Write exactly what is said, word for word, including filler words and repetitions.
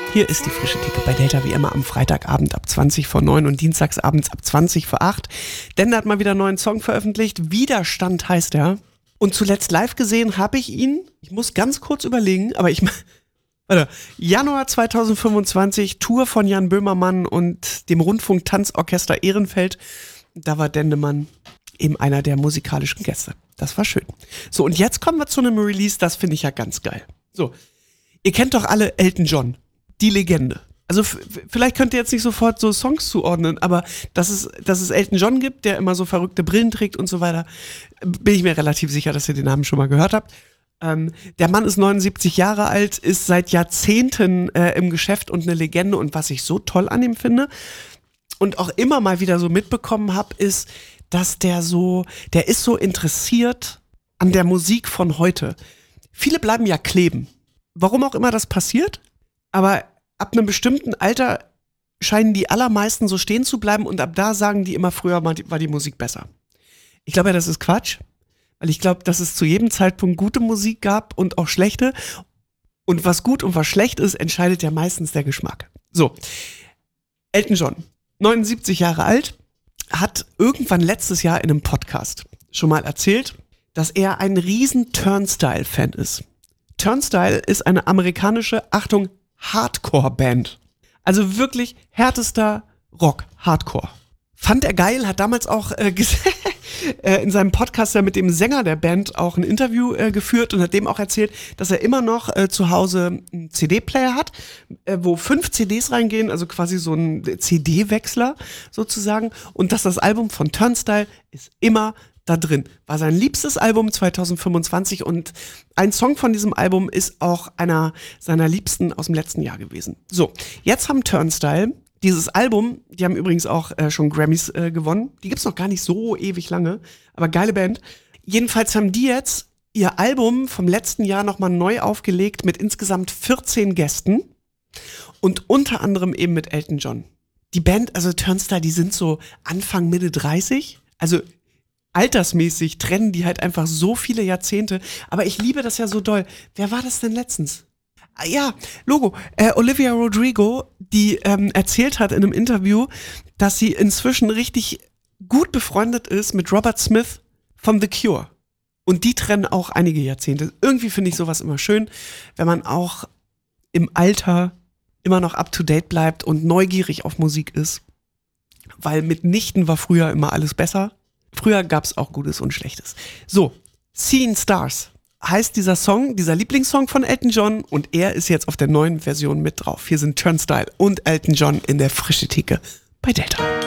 Hier ist die frische Theke bei Delta wie immer am Freitagabend ab zwanzig vor neun und dienstagsabends ab zwanzig vor acht. Denn da hat mal wieder einen neuen Song veröffentlicht. Widerstand heißt er. Und zuletzt live gesehen habe ich ihn, ich muss ganz kurz überlegen, aber ich, warte, Januar zweitausendfünfundzwanzig, Tour von Jan Böhmermann und dem Rundfunk-Tanzorchester Ehrenfeld. Da war Dendemann eben einer der musikalischen Gäste. Das war schön. So, und jetzt kommen wir zu einem Release, das finde ich ja ganz geil. So, ihr kennt doch alle Elton John, die Legende. Also f- vielleicht könnt ihr jetzt nicht sofort so Songs zuordnen, aber dass es, dass es Elton John gibt, der immer so verrückte Brillen trägt und so weiter, bin ich mir relativ sicher, dass ihr den Namen schon mal gehört habt. Ähm, der Mann ist neunundsiebzig Jahre alt, ist seit Jahrzehnten äh, im Geschäft und eine Legende. Und was ich so toll an ihm finde und auch immer mal wieder so mitbekommen habe, ist, dass der so, der ist so interessiert an der Musik von heute. Viele bleiben ja kleben. Warum auch immer das passiert, aber ab einem bestimmten Alter scheinen die allermeisten so stehen zu bleiben und ab da sagen die immer, früher war die, war die Musik besser. Ich glaube ja, das ist Quatsch, weil ich glaube, dass es zu jedem Zeitpunkt gute Musik gab und auch schlechte. Und was gut und was schlecht ist, entscheidet ja meistens der Geschmack. So, Elton John, neunundsiebzig Jahre alt, hat irgendwann letztes Jahr in einem Podcast schon mal erzählt, dass er ein riesen Turnstile-Fan ist. Turnstile ist eine amerikanische, Achtung, Hardcore-Band. Also wirklich härtester Rock, Hardcore. Fand er geil, hat damals auch äh, in seinem Podcast ja mit dem Sänger der Band auch ein Interview äh, geführt und hat dem auch erzählt, dass er immer noch äh, zu Hause einen C D-Player hat, äh, wo fünf C Ds reingehen, also quasi so ein C D-Wechsler sozusagen, und dass das Album von Turnstile ist immer da drin. War sein liebstes Album zweitausendfünfundzwanzig und ein Song von diesem Album ist auch einer seiner liebsten aus dem letzten Jahr gewesen. So, jetzt haben Turnstile dieses Album, die haben übrigens auch äh, schon Grammys äh, gewonnen. Die gibt's noch gar nicht so ewig lange, aber geile Band. Jedenfalls haben die jetzt ihr Album vom letzten Jahr nochmal neu aufgelegt mit insgesamt vierzehn Gästen und unter anderem eben mit Elton John. Die Band, also Turnstile, die sind so Anfang, Mitte dreißig, also altersmäßig trennen die halt einfach so viele Jahrzehnte, aber ich liebe das ja so doll. Wer war das denn letztens? Ah, ja, Logo, äh, Olivia Rodrigo, die ähm, erzählt hat in einem Interview, dass sie inzwischen richtig gut befreundet ist mit Robert Smith von The Cure. Und die trennen auch einige Jahrzehnte. Irgendwie finde ich sowas immer schön, wenn man auch im Alter immer noch up to date bleibt und neugierig auf Musik ist. Weil mitnichten war früher immer alles besser. Früher gab's auch Gutes und Schlechtes. So, Seeing Stars heißt dieser Song, dieser Lieblingssong von Elton John, und er ist jetzt auf der neuen Version mit drauf. Hier sind Turnstile und Elton John in der frische Theke bei Delta.